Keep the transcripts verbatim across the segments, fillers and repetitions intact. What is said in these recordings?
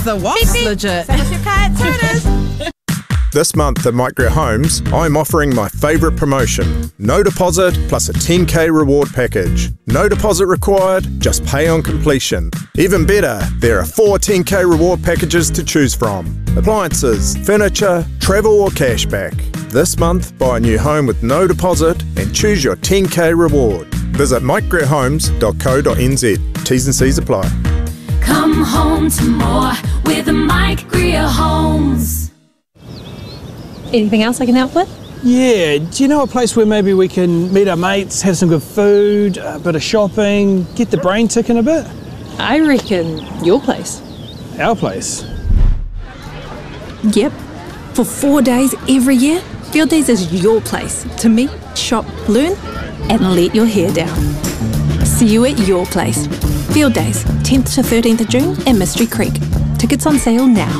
the what's legit? Send us your car at This month at Micro Homes, I'm offering my favourite promotion. No deposit plus a ten K reward package. No deposit required, just pay on completion. Even better, there are four ten K reward packages to choose from. Appliances, furniture, travel or cashback. This month, buy a new home with no deposit and choose your ten K reward. Visit micro homes dot co dot n z. T's and C's apply. Come home to more with Mike Greer Homes. Anything else I can help with? Yeah, do you know a place where maybe we can meet our mates, have some good food, a bit of shopping, get the brain ticking a bit? I reckon your place. Our place? Yep. For four days every year, Field Days is your place to meet, shop, learn, and let your hair down. See you at your place. Field Days, tenth to thirteenth of June in Mystery Creek. Tickets on sale now.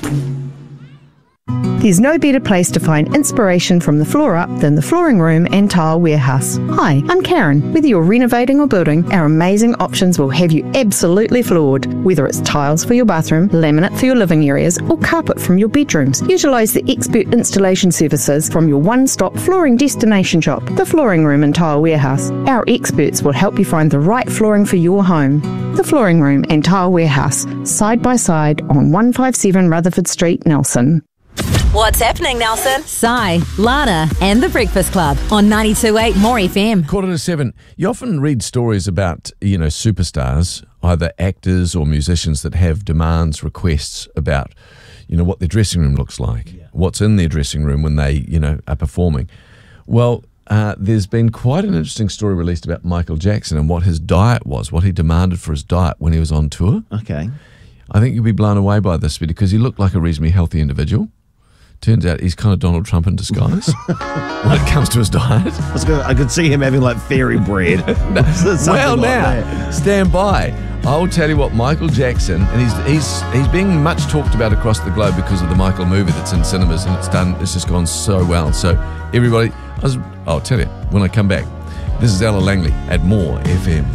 There's no better place to find inspiration from the floor up than the Flooring Room and Tile Warehouse. Hi, I'm Karen. Whether you're renovating or building, our amazing options will have you absolutely floored. Whether it's tiles for your bathroom, laminate for your living areas, or carpet from your bedrooms, utilise the expert installation services from your one-stop flooring destination shop, the Flooring Room and Tile Warehouse. Our experts will help you find the right flooring for your home. The Flooring Room and Tile Warehouse, side by side on one fifty-seven Rutherford Street, Nelson. What's happening, Nelson? Sai, Lana, and The Breakfast Club on ninety-two point eight More F M. Quarter to seven. You often read stories about, you know, superstars, either actors or musicians that have demands, requests about, you know, what their dressing room looks like, yeah. what's in their dressing room when they, you know, are performing. Well, uh, there's been quite an interesting story released about Michael Jackson and what his diet was, what he demanded for his diet when he was on tour. Okay. I think you'll be blown away by this because he looked like a reasonably healthy individual. Turns out he's kind of Donald Trump in disguise when it comes to his diet. I, was gonna, I could see him having like fairy bread. no, well, like now, that. stand by. I'll tell you what, Michael Jackson, and he's he's he's being much talked about across the globe because of the Michael movie that's in cinemas, and it's done. It's just gone so well. So everybody, I was, I'll tell you when I come back. This is Ella Langley at More F M.